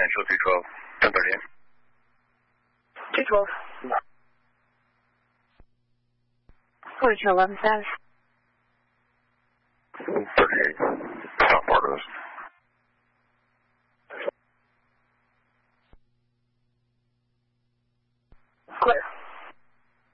show 312, 1038. 212. Flight 11 status. 38. South part of this.